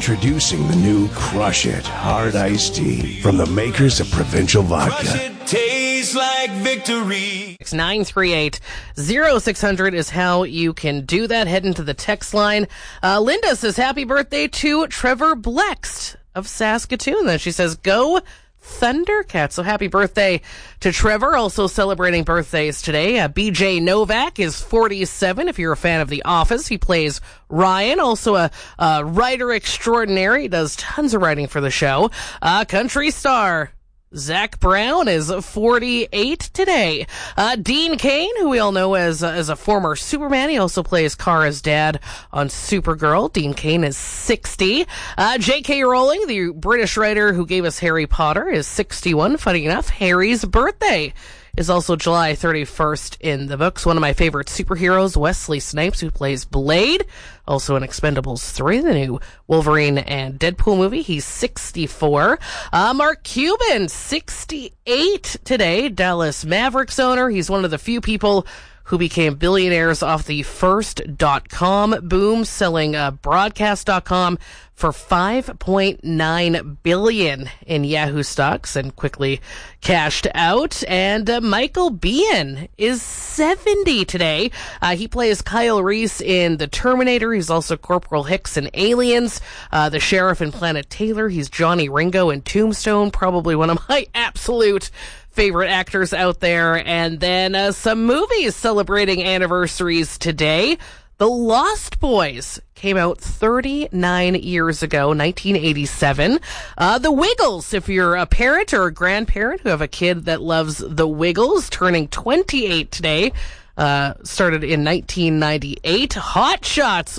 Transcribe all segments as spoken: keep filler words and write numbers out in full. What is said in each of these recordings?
Introducing the new Crush It Hard Iced Tea from the makers of Provincial Vodka. Crush it, tastes like victory. nine three eight, oh six hundred is how you can do that. Head into the text line. Uh, Linda says, happy birthday to Trevor Blext of Saskatoon. Then she says, go Thundercats. So happy birthday to Trevor. Also celebrating birthdays today. Uh, B J Novak is forty-seven. If you're a fan of The Office, he plays Ryan. Also a, a writer extraordinaire. He does tons of writing for the show. Uh, country star Zach Brown is forty-eight today. Uh, Dean Cain, who we all know as, uh, as a former Superman. He also plays Kara's dad on Supergirl. Dean Cain is sixty. Uh, J K Rowling, the British writer who gave us Harry Potter, is sixty-one. Funny enough, Harry's birthday is also July thirty-first in the books. One of my favorite superheroes, Wesley Snipes, who plays Blade, also in Expendables three, the new Wolverine and Deadpool movie. He's sixty-four. Uh, Mark Cuban, sixty-eight today, Dallas Mavericks owner. He's one of the few people who became billionaires off the first dot-com boom, selling uh, broadcast dot com for five point nine billion dollars in Yahoo stocks and quickly cashed out. And uh, Michael Biehn is seventy today. Uh, he plays Kyle Reese in The Terminator. He's also Corporal Hicks in Aliens, uh, the sheriff in Planet Taylor. He's Johnny Ringo in Tombstone, probably one of my absolute favorite actors out there. And then uh, some movies celebrating anniversaries today. The Lost Boys came out thirty-nine years ago, nineteen eighty-seven. Uh, the Wiggles, if you're a parent or a grandparent who have a kid that loves the Wiggles, turning twenty-eight today. Uh, started in nineteen ninety-eight. Hot Shots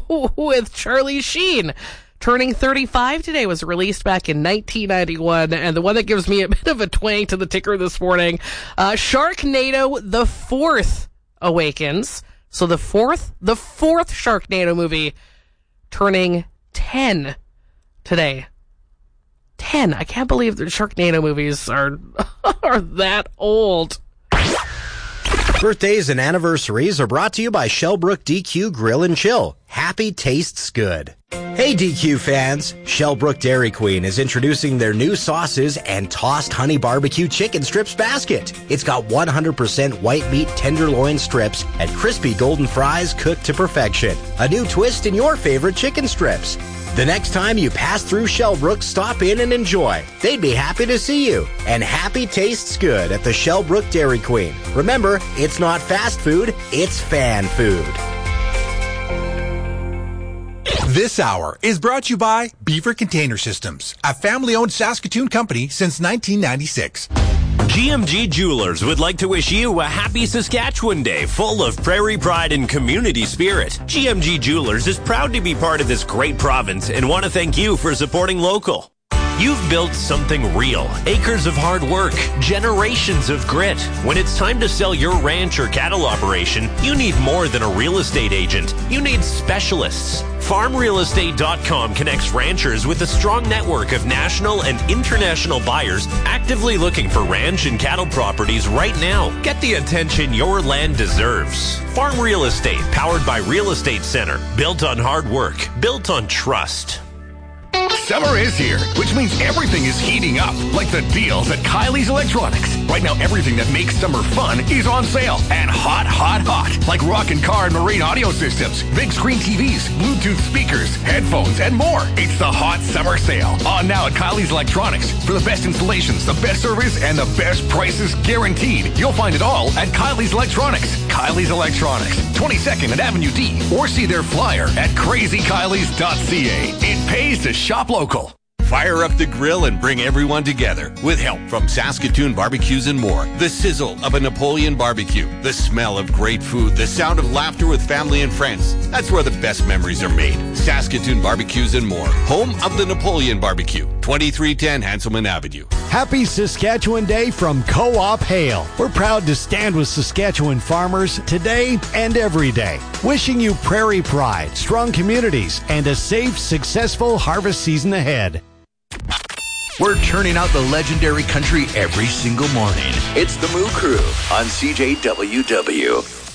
with Charlie Sheen, turning thirty-five today, was released back in nineteen ninety-one. And the one that gives me a bit of a twang to the ticker this morning, uh, Sharknado the Fourth awakens. So the fourth, the fourth Sharknado movie turning ten today. ten. I can't believe the Sharknado movies are, are that old. Birthdays and anniversaries are brought to you by Shellbrook D Q Grill and Chill. Happy tastes good. Hey D Q fans, Shellbrook Dairy Queen is introducing their new sauces and tossed honey barbecue chicken strips basket. It's got one hundred percent white meat tenderloin strips and crispy golden fries cooked to perfection. A new twist in your favorite chicken strips. The next time you pass through Shellbrook, stop in and enjoy. They'd be happy to see you. And happy tastes good at the Shellbrook Dairy Queen. Remember, it's not fast food, it's fan food. This hour is brought to you by Beaver Container Systems, a family-owned Saskatoon company since nineteen ninety-six. G M G Jewelers would like to wish you a happy Saskatchewan Day full of prairie pride and community spirit. G M G Jewelers is proud to be part of this great province and want to thank you for supporting local. You've built something real. Acres of hard work, generations of grit. When it's time to sell your ranch or cattle operation, you need more than a real estate agent. You need specialists. farm real estate dot com connects ranchers with a strong network of national and international buyers actively looking for ranch and cattle properties right now. Get the attention your land deserves. Farm Real Estate, powered by Real Estate Center. Built on hard work. Built on trust. Summer is here, which means everything is heating up, like the deals at Kylie's Electronics. Right now, everything that makes summer fun is on sale, and hot, hot, hot, like rock and car and marine audio systems, big screen T Vs, Bluetooth speakers, headphones, and more. It's the hot summer sale, on now at Kylie's Electronics. For the best installations, the best service, and the best prices guaranteed. You'll find it all at Kylie's Electronics. Kylie's Electronics, twenty-second and Avenue D, or see their flyer at crazy kylies dot c a. It pays to shop local. Fire up the grill and bring everyone together with help from Saskatoon Barbecues and More. The sizzle of a Napoleon barbecue, the smell of great food, the sound of laughter with family and friends. That's where the best memories are made. Saskatoon Barbecues and More, home of the Napoleon Barbecue, twenty-three ten Hanselman Avenue. Happy Saskatchewan Day from Co-op Hale. We're proud to stand with Saskatchewan farmers today and every day. Wishing you prairie pride, strong communities, and a safe, successful harvest season ahead. We're turning out the legendary country every single morning. It's the Moo Crew on C J W W.